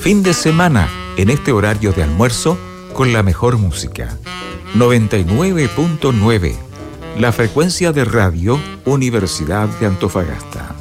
fin de semana, en este horario de almuerzo, con la mejor música. 99.9, la frecuencia de radio Universidad de Antofagasta.